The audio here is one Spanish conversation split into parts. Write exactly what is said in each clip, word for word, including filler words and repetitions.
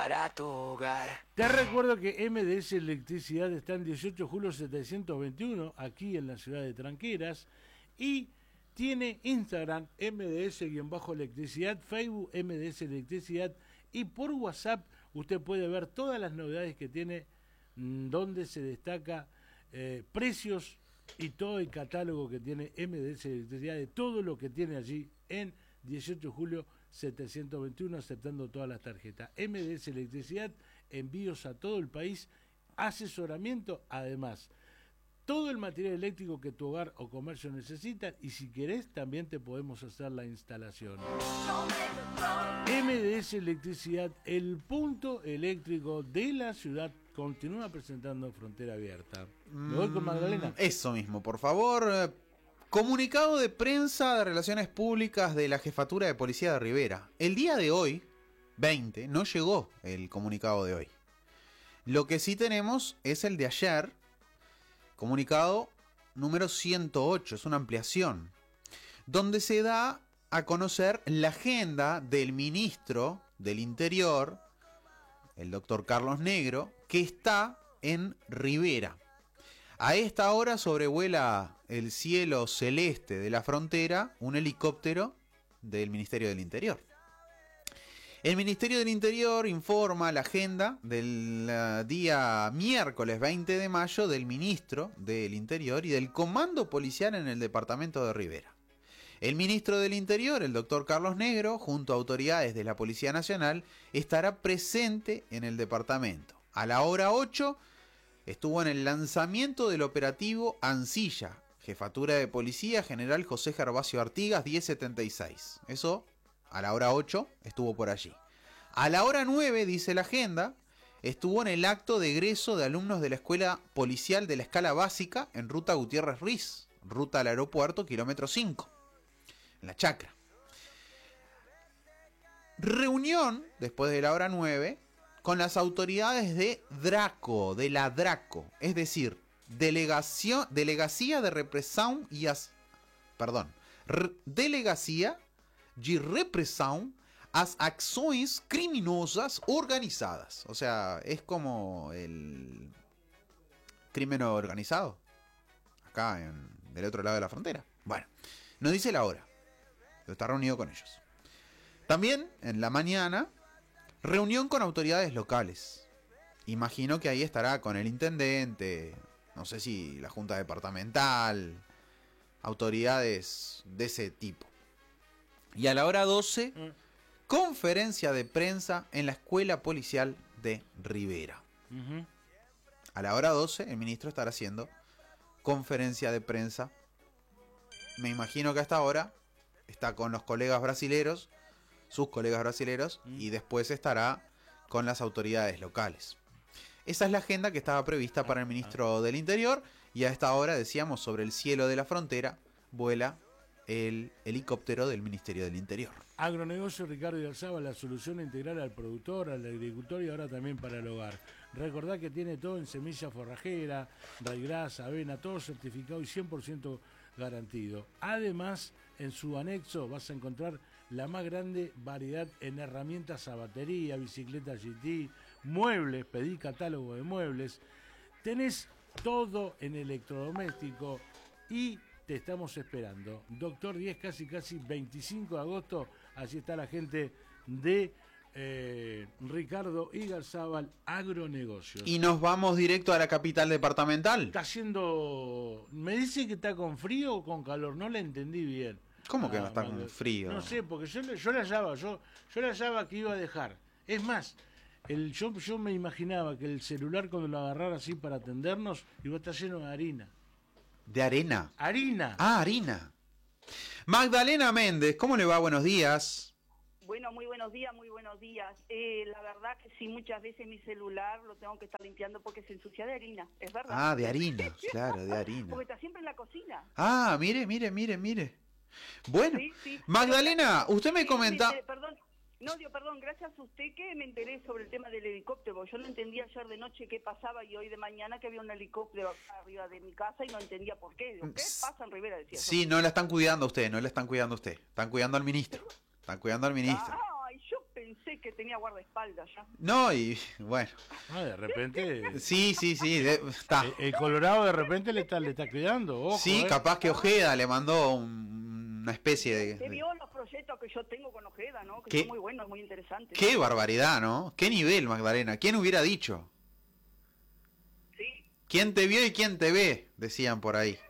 para tu hogar. Te recuerdo que M D S Electricidad está en dieciocho de julio setecientos veintiuno, aquí en la ciudad de Tranqueras, y tiene Instagram M D S-electricidad, Facebook M D S Electricidad, y por WhatsApp usted puede ver todas las novedades que tiene, donde se destaca eh, precios y todo el catálogo que tiene M D S Electricidad, de todo lo que tiene allí en dieciocho de julio setecientos veintiuno, aceptando todas las tarjetas. M D S Electricidad, envíos a todo el país, asesoramiento, además todo el material eléctrico que tu hogar o comercio necesitan, y si querés también te podemos hacer la instalación. M D S Electricidad, el punto eléctrico de la ciudad, continúa presentando Frontera Abierta. ¿Me voy con Magdalena? Eso mismo, por favor. Comunicado de prensa de Relaciones Públicas de la Jefatura de Policía de Rivera. El día de hoy, veinte, no llegó el comunicado de hoy. Lo que sí tenemos es el de ayer, comunicado número ciento ocho, es una ampliación, donde se da a conocer la agenda del ministro del Interior, el doctor Carlos Negro, que está en Rivera. A esta hora sobrevuela el cielo celeste de la frontera un helicóptero del Ministerio del Interior. El Ministerio del Interior informa la agenda del uh, día miércoles veinte de mayo del ministro del Interior y del Comando Policial en el departamento de Rivera. El ministro del Interior, el doctor Carlos Negro, junto a autoridades de la Policía Nacional, estará presente en el departamento. A la hora ocho estuvo en el lanzamiento del operativo Ancilla, Jefatura de Policía, General José Gervasio Artigas, diez setenta y seis. Eso, a la hora ocho, estuvo por allí. A la hora nueve, dice la agenda, estuvo en el acto de egreso de alumnos de la Escuela Policial de la Escala Básica en Ruta Gutiérrez Ruiz, ruta al aeropuerto, kilómetro cinco, en la Chacra. Reunión, después de la hora nueve, con las autoridades de Draco, de la Draco, es decir, delegación, Delegacía de Represión y as, perdón, re, Delegacía de Represión as Ações Criminosas Organizadas. O sea, es como el crimen organizado, acá en, del otro lado de la frontera. Bueno, no dice la hora, pero está reunido con ellos. También, en la mañana, reunión con autoridades locales. Imagino que ahí estará con el intendente, no sé si la junta departamental, autoridades de ese tipo. Y a la hora doce, mm. conferencia de prensa en la Escuela Policial de Rivera. Uh-huh. A la hora doce, el ministro estará haciendo conferencia de prensa. Me imagino que hasta ahora está con los colegas brasileros, sus colegas brasileros, mm. y después estará con las autoridades locales. Esa es la agenda que estaba prevista para el ministro ah. del Interior, y a esta hora, decíamos, sobre el cielo de la frontera vuela el helicóptero del Ministerio del Interior. Agronegocio Ricardo Igarzábal, la solución integral al productor, al agricultor y ahora también para el hogar. Recordá que tiene todo en semilla forrajera, raigras, avena, todo certificado y cien por ciento garantido. Además, en su anexo vas a encontrar la más grande variedad en herramientas a batería, bicicletas G T, muebles, pedí catálogo de muebles. Tenés todo en electrodoméstico y te estamos esperando. Doctor diez, casi casi veinticinco de agosto, allí está la gente de eh, Ricardo Igarzábal Agronegocios. Y nos vamos directo a la capital departamental. Está haciendo... Me dice que está con frío o con calor, no le entendí bien. ¿Cómo que ah, no está mal, con frío? No sé, porque yo, yo la hallaba, yo, yo la hallaba que iba a dejar. Es más, el, yo, yo me imaginaba que el celular cuando lo agarrara así para atendernos iba a estar lleno de harina. ¿De arena? Harina. Ah, harina. Magdalena Méndez, ¿cómo le va? Buenos días. Bueno, muy buenos días, muy buenos días. Eh, la verdad que sí, muchas veces mi celular lo tengo que estar limpiando porque se ensucia de harina, es verdad. Ah, de harina, claro, de harina. Porque está siempre en la cocina. Ah, mire, mire, mire, mire. Bueno, sí, sí. Magdalena, Pero, usted me sí, comenta... Me, perdón, no, digo, perdón, gracias a usted que me enteré sobre el tema del helicóptero. Yo no entendía ayer de noche qué pasaba y hoy de mañana que había un helicóptero acá arriba de mi casa y no entendía por qué. Digo, ¿qué pasa en Rivera? Decía sí, no la están cuidando a usted, no la están cuidando a usted. Están cuidando al ministro. Están cuidando al ministro. Ay, yo pensé que tenía guardaespaldas ya. No, y bueno. Ah, de repente... Sí, sí, sí, de- está. El, el Colorado de repente le está, le está cuidando, ojo, Sí, eh. capaz que Ojeda le mandó un- una especie de... Se de- vio los proyectos que yo tengo con Ojeda, ¿no? Que ¿Qué? son muy buenos, muy interesantes. Qué barbaridad, ¿no? Qué nivel, Magdalena. ¿Quién hubiera dicho? Sí, ¿Quién te vio y quién te ve? Decían por ahí.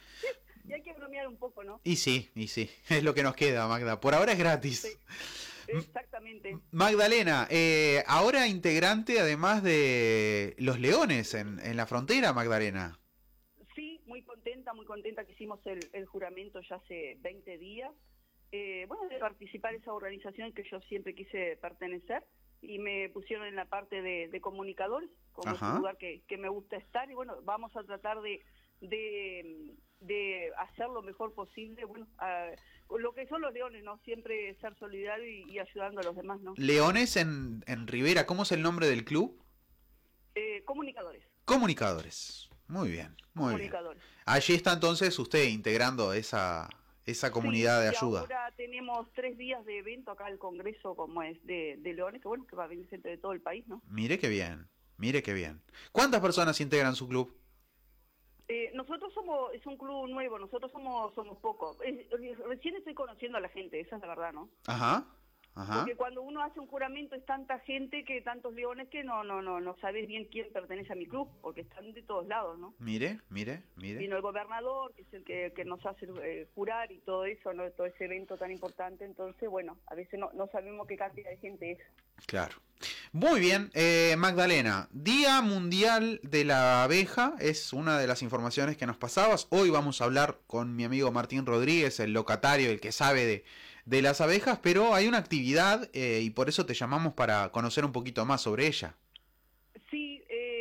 y hay que bromear un poco, ¿no? Y sí, y sí. Es lo que nos queda, Magda. Por ahora es gratis. Sí. Exactamente. Magdalena, eh, ahora integrante además de los Leones en, en la frontera, Magdalena. Sí, muy contenta, muy contenta que hicimos el, el juramento ya hace veinte días. Eh, bueno, de participar en esa organización que yo siempre quise pertenecer y me pusieron en la parte de, de comunicadores, como es Ajá. un lugar que, que me gusta estar y bueno, vamos a tratar de, de, de hacer lo mejor posible, bueno, a, lo que son los leones, ¿no? Siempre ser solidario y, y ayudando a los demás, ¿no? Leones en, en Rivera, ¿cómo es el nombre del club? Eh, comunicadores. Comunicadores. Muy bien, muy bien. comunicadores. Allí está entonces usted integrando esa, esa comunidad Sí, de y ayuda. ahora tenemos tres días de evento acá al Congreso, como es de, de Leones, que bueno, que va a venir gente de todo el país, ¿no? Mire qué bien, mire qué bien. ¿Cuántas personas integran su club? Eh, nosotros somos, es un club nuevo, nosotros somos somos pocos. Es- recién estoy conociendo a la gente, esa es la verdad, ¿no? Ajá, ajá. Porque cuando uno hace un juramento es tanta gente, que tantos leones, que no no no no sabes bien quién pertenece a mi club, porque están de todos lados, ¿no? Mire, mire, mire. Vino el gobernador, que es el que, que nos hace eh, jurar y todo eso, ¿no? Todo ese evento tan importante, entonces, bueno, a veces no, no sabemos qué cantidad de gente es. Claro. Muy bien, eh, Magdalena, Día Mundial de la Abeja es una de las informaciones que nos pasabas. Hoy vamos a hablar con mi amigo Martín Rodríguez, el locatario, el que sabe de, de las abejas, pero hay una actividad eh, y por eso te llamamos para conocer un poquito más sobre ella. Sí,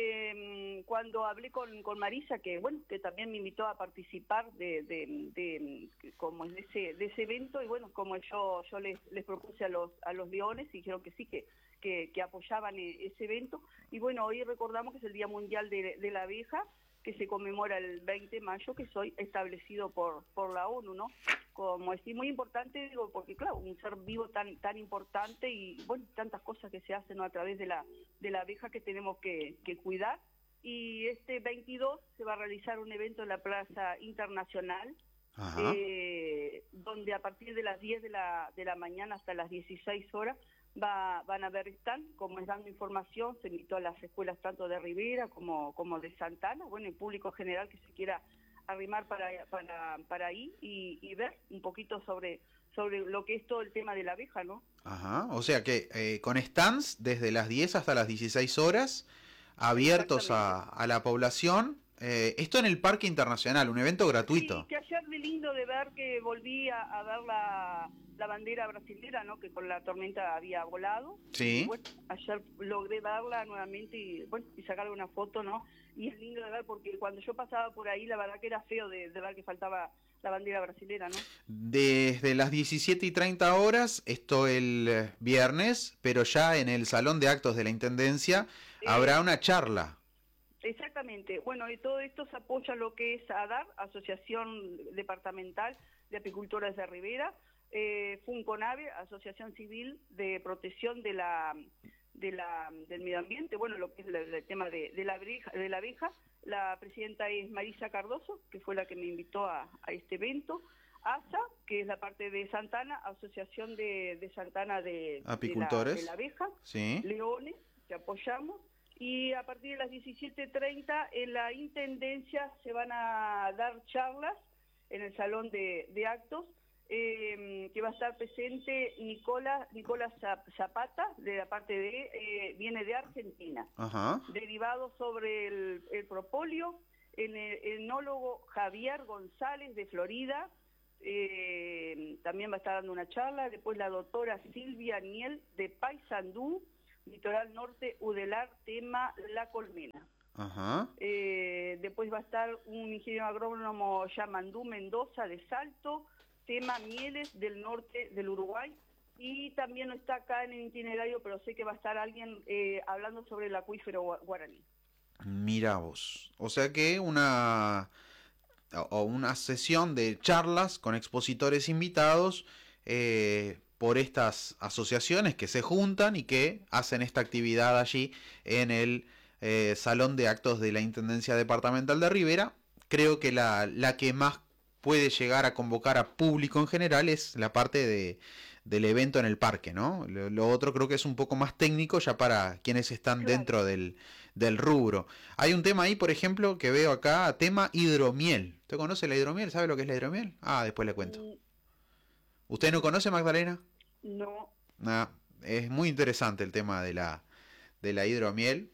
eh, cuando hablé con, con Marisa, que bueno, que también me invitó a participar de, de, de, como de ese de ese evento, y bueno, como yo yo les, les propuse a los a los leones y dijeron que sí, que, que, que apoyaban e- ese evento, y bueno, hoy recordamos que es el Día Mundial de, de la Abeja, que se conmemora el veinte de mayo, que es hoy establecido por por la ONU, ¿no? Como es muy importante, digo, porque claro, un ser vivo tan tan importante y bueno, tantas cosas que se hacen, ¿no? A través de la de la abeja que tenemos que, que cuidar. Y este veintidós se va a realizar un evento en la Plaza Internacional, Ajá. eh, donde a partir de las diez de la, de la mañana hasta las dieciséis horas va, van a haber stand, como es dando información, se invitó a las escuelas tanto de Rivera como, como de Santana, bueno, el público general que se quiera arrimar para, para, para ahí y, y ver un poquito sobre, sobre lo que es todo el tema de la abeja, ¿no? Ajá. O sea que eh, con stands desde las diez hasta las dieciséis horas, abiertos a, a la población. Eh, esto en el Parque Internacional, un evento gratuito. Sí, que ayer de lindo de ver que volví a, a ver la, la bandera brasilera, ¿no? Que con la tormenta había volado. Sí. Y bueno, ayer logré verla nuevamente y bueno, y sacarle una foto, ¿no? Y es lindo de ver porque cuando yo pasaba por ahí, la verdad que era feo de, de ver que faltaba la bandera brasilera, ¿no? Desde las diecisiete y treinta horas, esto el eh, viernes, pero ya en el Salón de Actos de la Intendencia Eh, habrá una charla. Exactamente. Bueno, y todo esto se apoya a lo que es ADAR, Asociación Departamental de Apicultores de Rivera, eh, FUNCONAVE, Asociación Civil de Protección de la, de la, del Medio Ambiente, bueno, lo que es el, el tema de, de, la abeja, de la abeja. La presidenta es Marisa Cardoso, que fue la que me invitó a, a este evento. ASA, que es la parte de Santana, Asociación de, de Santana de, Apicultores. de, la, de la abeja. Sí. Leones, que apoyamos. Y a partir de las diecisiete treinta en la Intendencia se van a dar charlas en el Salón de, de Actos, eh, que va a estar presente Nicola, Nicolás Zapata, de la parte de, eh, viene de Argentina, Ajá. derivado sobre el, el propóleo, el, el enólogo Javier González de Florida, eh, también va a estar dando una charla, después la doctora Silvia Niel de Paysandú, Litoral Norte, Udelar, tema La Colmena. Ajá. Eh, después va a estar un ingeniero agrónomo Yamandú Mendoza de Salto, tema Mieles del norte del Uruguay. Y también no está acá en el itinerario, pero sé que va a estar alguien eh, hablando sobre el acuífero guaraní. Mira vos. O sea que una, o una sesión de charlas con expositores invitados, eh, por estas asociaciones que se juntan y que hacen esta actividad allí en el eh, Salón de Actos de la Intendencia Departamental de Rivera. Creo que la, la que más puede llegar a convocar a público en general es la parte de, del evento en el parque, ¿no? Lo, lo otro creo que es un poco más técnico ya para quienes están Claro. dentro del, del rubro. Hay un tema ahí, por ejemplo, que veo acá, tema hidromiel. ¿Usted conoce la hidromiel? ¿Sabe lo que es la hidromiel? Ah, después le cuento. Mm, ¿Usted no conoce, Magdalena? No, Ah, es muy interesante el tema de la, de la hidromiel.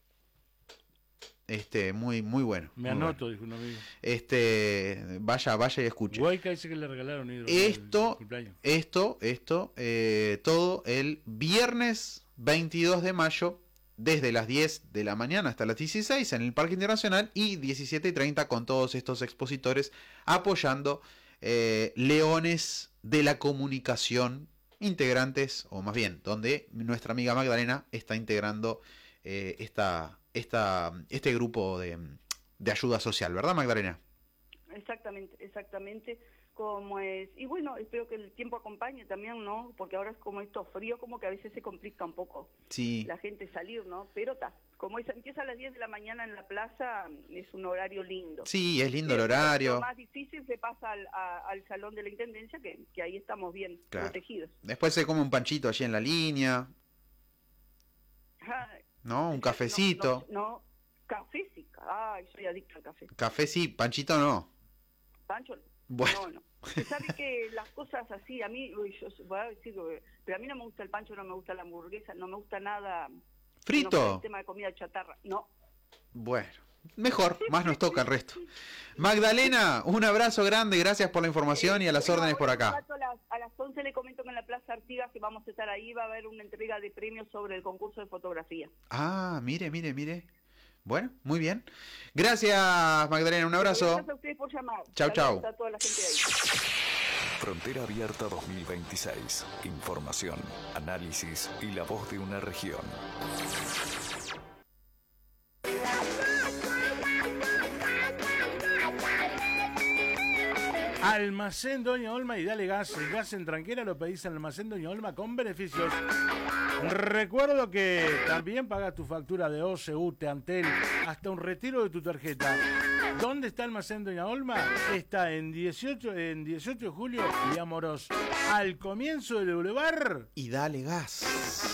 Este, muy, muy bueno. Me muy anoto, bueno. dijo un amigo. Este, vaya, vaya y escuche. Huayca dice que le regalaron hidro. Esto, cumpleaños. esto, esto, eh, todo el viernes veintidós de mayo, desde las diez de la mañana hasta las dieciséis en el Parque Internacional y diecisiete y treinta con todos estos expositores apoyando eh, leones de la comunicación, integrantes, o más bien, donde nuestra amiga Magdalena está integrando eh, esta, esta, este grupo de, de ayuda social, ¿verdad, Magdalena? exactamente, exactamente como es. Y bueno, espero que el tiempo acompañe también, ¿no? Porque ahora es como esto frío, como que a veces se complica un poco Sí. la gente salir, ¿no? Pero está, como es, empieza a las diez de la mañana en la plaza, es un horario lindo. Sí, es lindo el Lo horario. más difícil se pasa al, a- al salón de la Intendencia, que, que ahí estamos bien Claro. protegidos. Después se come un panchito allí en la línea, Ay, ¿no? Un cafecito. No, no, no, café sí, ay, soy adicta al café. Café sí, panchito no. Pancho, no. Bueno. No, no. Usted sabe que las cosas así, a mí, uy, yo voy a decir, que- pero a mí no me gusta el pancho, no me gusta la hamburguesa, no me gusta nada. Frito. No, el tema de comida chatarra, no. Bueno, mejor, más nos toca el resto. Magdalena, un abrazo grande, gracias por la información y a las Bueno, órdenes por ahora un acá. rato A las, a las once le comento que en la Plaza Artigas, que vamos a estar ahí, va a haber una entrega de premios sobre el concurso de fotografía. Ah, mire, mire, mire. Bueno, muy bien. Gracias, Magdalena, un abrazo. Gracias a ustedes por llamar. Chau, Saludos chau. a toda la gente de ahí. Frontera Abierta dos mil veintiséis. Información, análisis y la voz de una región. Almacén Doña Olma y dale gas. El gas en Tranquera lo pedís en Almacén Doña Olma con beneficios. Recuerdo que también pagas tu factura de O C U, Antel, hasta un retiro de tu tarjeta. ¿Dónde está Almacén Doña Olma? Está en dieciocho, en dieciocho de julio y Amorós. Al comienzo del bulevar. Y dale gas.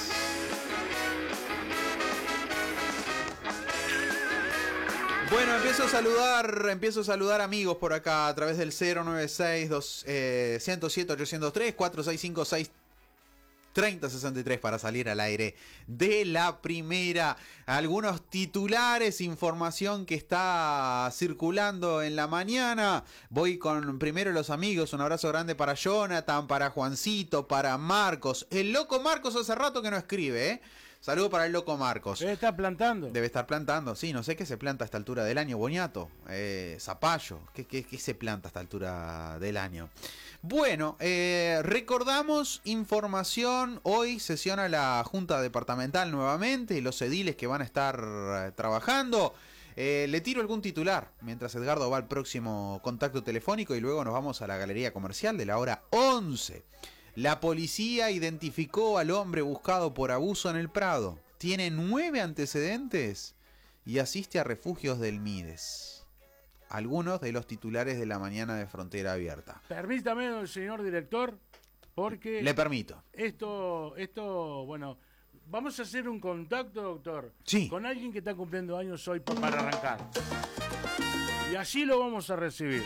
Bueno, empiezo a saludar, empiezo a saludar amigos por acá a través del cero nueve seis, dos, eh, ciento siete, ochocientos tres, cuatro seis cinco seis, treinta sesenta y tres para salir al aire de la primera. Algunos titulares, información que está circulando en la mañana. Voy con primero los amigos. Un abrazo grande para Jonathan, para Juancito, para Marcos. El loco Marcos hace rato que no escribe, ¿eh? Saludo para el loco Marcos. Debe estar plantando. Debe estar plantando, sí, no sé qué se planta a esta altura del año, boñato, eh, zapallo, ¿qué, qué, qué se planta a esta altura del año? Bueno, eh, recordamos información, hoy sesiona la Junta Departamental nuevamente, los ediles que van a estar eh, trabajando. Eh, le tiro algún titular, mientras Edgardo va al próximo contacto telefónico y luego nos vamos a la galería comercial de la hora once. La policía identificó al hombre buscado por abuso en el Prado. Tiene nueve antecedentes y asiste a refugios del Mides. Algunos de los titulares de la mañana de Frontera Abierta. Permítame, señor director, porque Le permito. esto, esto, bueno, vamos a hacer un contacto, doctor, Sí. con alguien que está cumpliendo años hoy pa- para arrancar. Y así lo vamos a recibir.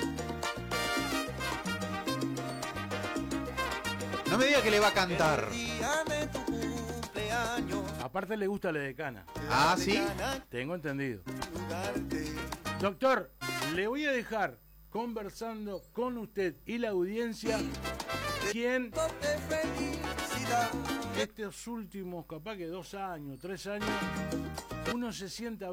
No me diga que le va a cantar. Aparte le gusta la decana, Ah, ¿sí? tengo entendido. Doctor, le voy a dejar conversando con usted y la audiencia quien estos últimos, capaz que dos años, tres años, uno se sienta